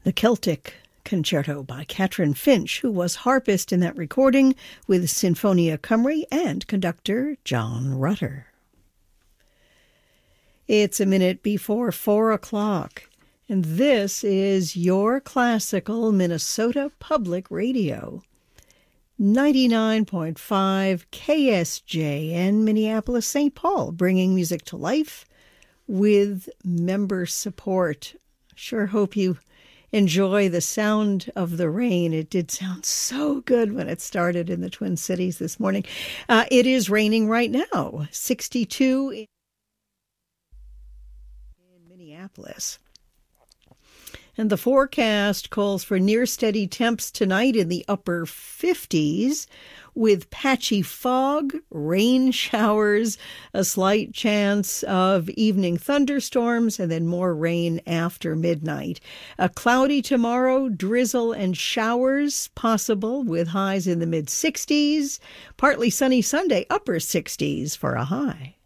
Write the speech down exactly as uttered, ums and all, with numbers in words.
The Celtic Concerto by Katrin Finch, who was harpist in that recording with Sinfonia Cymru, and conductor John Rutter. It's a minute before four o'clock, and this is your classical Minnesota Public Radio. ninety-nine point five K S J N, Minneapolis, Saint Paul, bringing music to life with member support. Sure hope you enjoy the sound of the rain. It did sound so good when it started in the Twin Cities this morning. Uh, it is raining right now, sixty-two in Minneapolis. And the forecast calls for near steady temps tonight in the upper fifties with patchy fog, rain showers, a slight chance of evening thunderstorms, and then more rain after midnight. A cloudy tomorrow, drizzle and showers possible with highs in the mid-sixties. Partly sunny Sunday, upper sixties for a high.